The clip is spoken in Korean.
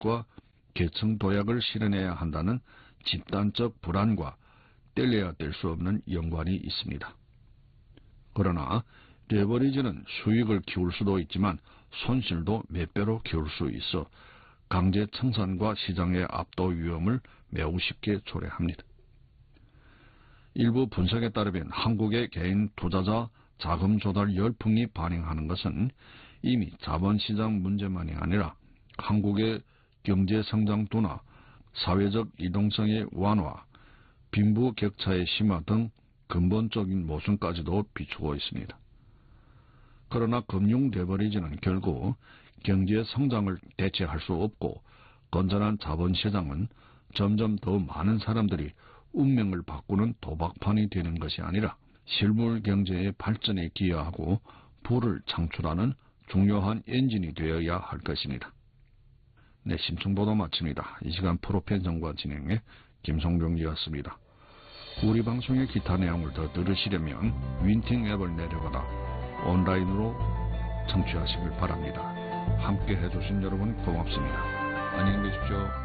개혁과 계층 도약을 실현해야 한다는 집단적 불안과 뗄래야 뗄 수 없는 연관이 있습니다. 그러나 레버리지는 수익을 키울 수도 있지만 손실도 몇 배로 키울 수 있어 강제 청산과 시장의 압도 위험을 매우 쉽게 초래합니다. 일부 분석에 따르면 한국의 개인 투자자 자금 조달 열풍이 반영하는 것은 이미 자본시장 문제만이 아니라 한국의 경제 성장도나 사회적 이동성의 완화, 빈부 격차의 심화 등 근본적인 모순까지도 비추고 있습니다. 그러나 금융 레버리지는 결국 경제 성장을 대체할 수 없고 건전한 자본시장은 점점 더 많은 사람들이 운명을 바꾸는 도박판이 되는 것이 아니라 실물 경제의 발전에 기여하고 부를 창출하는 중요한 엔진이 되어야 할 것입니다. 네, 심층보도 마칩니다. 이 시간 프로펜성과 진행의 김성룡이었습니다. 우리 방송의 기타 내용을 더 들으시려면 윈팅 앱을 내려받아 온라인으로 청취하시길 바랍니다. 함께 해주신 여러분 고맙습니다. 안녕히 계십시오.